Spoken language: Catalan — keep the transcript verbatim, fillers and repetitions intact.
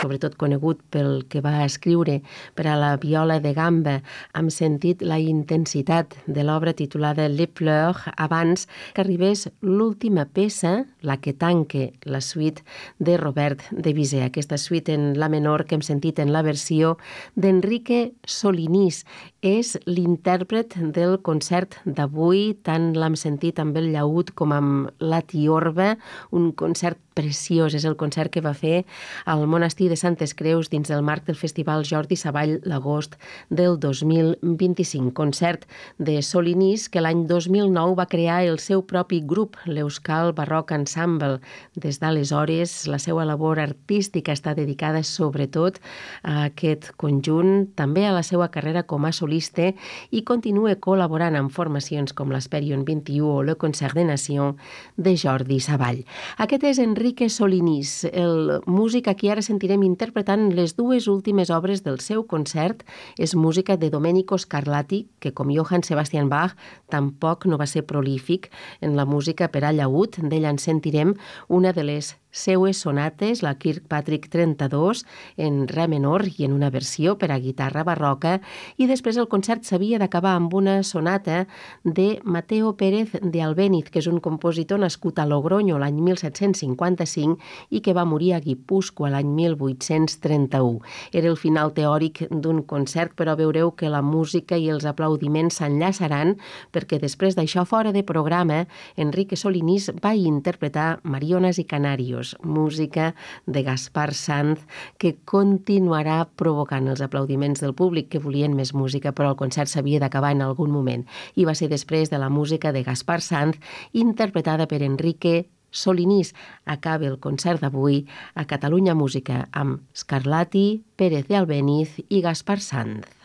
sobretot conegut pel que va escriure per a la viola de gamba, hem sentit la intensitat de l'obra titulada Les Pleurs abans que arribés l'última peça, la que tanque la suite de Robert de Bizet, aquesta suite en la menor que hem sentit en la versió d'Enrique Solinís. És l'intèrpret del concert d'avui, tant l'hem sentit amb el llaüt com amb la tiorba, un concert preciós. És el concert que va fer al monestir de Santes Creus dins del marc del Festival Jordi Savall l'agost del dos mil vint-i-cinc. Concert de Solinís que l'any dos mil nou va crear el seu propi grup, l'Euskal Barroc Ensemble. Des d'aleshores, la seva labor artística està dedicada sobretot a aquest conjunt, també a la seva carrera com a solista, i continua col·laborant amb formacions com l'Esperion vint-i-u o Le Concert des Nations de Jordi Savall. Aquest és Enrique Solinís, el músic a qui ara sentirem interpretant les dues últimes obres del seu concert. És música de Domenico Scarlatti, que com Johann Sebastian Bach tampoc no va ser prolífic en la música per a llaüt. D'ell en sentirem una de les seues sonates, la Kirkpatrick trenta-dos, en re menor i en una versió per a guitarra barroca, i després el concert s'havia d'acabar amb una sonata de Mateo Pérez de Albéniz, que és un compositor nascut a Logroño l'any mil set-cents cinquanta-cinc i que va morir a Guipúscoa l'any mil vuit-cents trenta-u. Era el final teòric d'un concert, però veureu que la música i els aplaudiments s'enllaçaran, perquè després d'això, fora de programa, Enrique Solinís va interpretar Marionas i Canarios, música de Gaspar Sanz, que continuarà provocant els aplaudiments del públic que volien més música, però el concert s'havia d'acabar en algun moment. I va ser després de la música de Gaspar Sanz, interpretada per Enrique Solinís. Acaba el concert d'avui a Catalunya Música amb Scarlatti, Pérez de Albéniz i Gaspar Sanz.